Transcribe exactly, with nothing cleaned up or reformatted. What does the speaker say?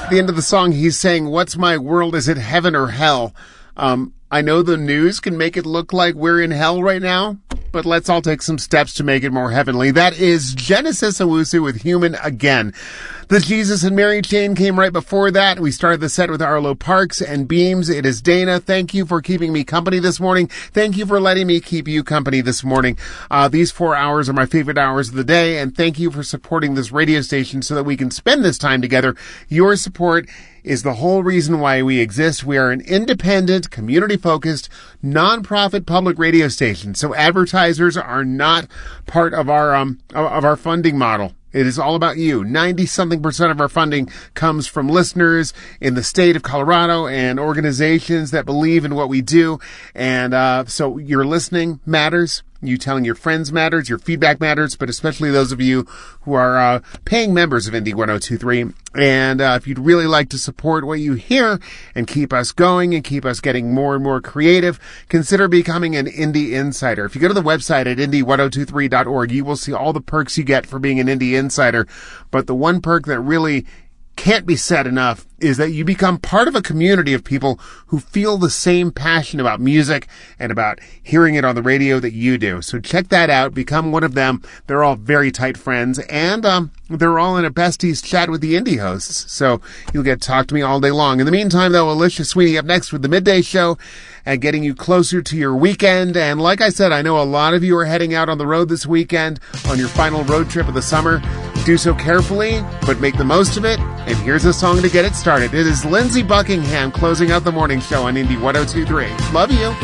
At the end of the song, he's saying, "What's my world? Is it heaven or hell?" Um, I know the news can make it look like we're in hell right now, but let's all take some steps to make it more heavenly. That is Genesis Owusu with Human Again. The Jesus and Mary chain came right before that. We started the set with Arlo Parks and Beams. It is Dana. Thank you for keeping me company this morning. Thank you for letting me keep you company this morning. Uh, these four hours are my favorite hours of the day, and thank you for supporting this radio station so that we can spend this time together. Your support is the whole reason why we exist. We are an independent, community-focused, non-profit public radio station. So advertisers are not part of our um of our funding model. It is all about you. ninety-something percent of our funding comes from listeners in the state of Colorado and organizations that believe in what we do. And uh so your listening matters. You telling your friends matters. Your feedback matters, but especially those of you who are uh paying members of Indie one oh two point three. And uh if you'd really like to support what you hear and keep us going and keep us getting more and more creative, consider becoming an Indie Insider. If you go to the website at indie ten twenty-three dot org, you will see all the perks you get for being an Indie Insider. But the one perk that really can't be said enough is that you become part of a community of people who feel the same passion about music and about hearing it on the radio that you do. So check that out. Become one of them. They're all very tight friends, and um, they're all in a besties chat with the indie hosts. So you'll get to talk to me all day long. In the meantime, though, Alicia Sweeney up next with the Midday Show and getting you closer to your weekend. And like I said, I know a lot of you are heading out on the road this weekend on your final road trip of the summer. Do so carefully, but make the most of it. And here's a song to get it started. It is Lindsey Buckingham closing out the morning show on Indie one oh two point three. Love you.